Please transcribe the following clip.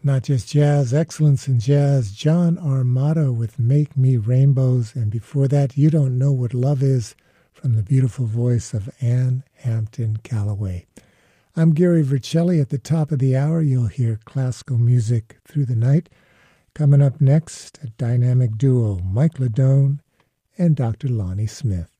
Not just jazz, excellence in jazz. John Armato with Make Me Rainbows. And before that, You Don't Know What Love Is from the beautiful voice of Ann Hampton Callaway. I'm Gary Vercelli. At the top of the hour, you'll hear classical music through the night. Coming up next, a dynamic duo, Mike Ladone and Dr. Lonnie Smith.